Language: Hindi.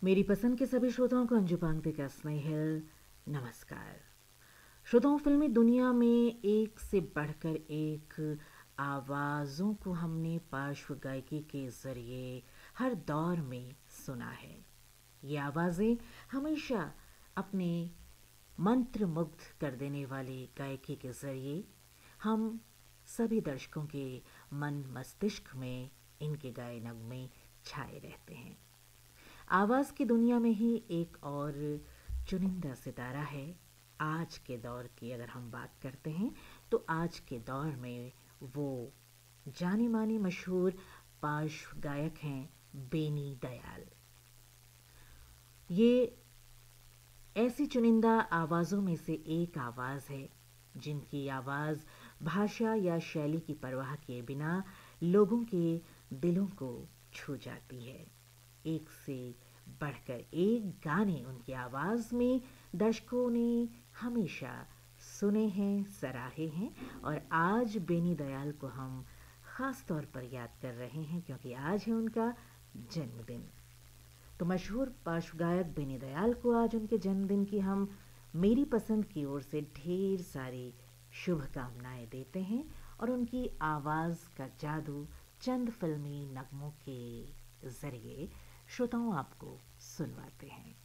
मेरी पसंद के सभी श्रोताओं को अंजू पांगते का स्नेहिल नमस्कार। श्रोताओं, फिल्मी दुनिया में एक से बढ़कर एक आवाज़ों को हमने पार्श्व गायकी के ज़रिए हर दौर में सुना है। ये आवाज़ें हमेशा अपने मंत्र मुग्ध कर देने वाली गायकी के ज़रिए हम सभी दर्शकों के मन मस्तिष्क में इनके गाए नगमे छाए रहते हैं। आवाज़ की दुनिया में ही एक और चुनिंदा सितारा है। आज के दौर की अगर हम बात करते हैं तो आज के दौर में वो जाने माने मशहूर पार्श्व गायक हैं बेनी दयाल। ये ऐसी चुनिंदा आवाज़ों में से एक आवाज़ है जिनकी आवाज़ भाषा या शैली की परवाह किए बिना लोगों के दिलों को छू जाती है। एक से बढ़कर एक गाने उनकी आवाज़ में दर्शकों ने हमेशा सुने हैं, सराहे हैं और आज बेनी दयाल को हम ख़ास तौर पर याद कर रहे हैं क्योंकि आज है उनका जन्मदिन। तो मशहूर पार्श्व गायक बेनी दयाल को आज उनके जन्मदिन की हम मेरी पसंद की ओर से ढेर सारी शुभकामनाएं देते हैं और उनकी आवाज़ का जादू चंद फिल्मी नगमों के ज़रिए श्रोताओं आपको सुनवाते हैं।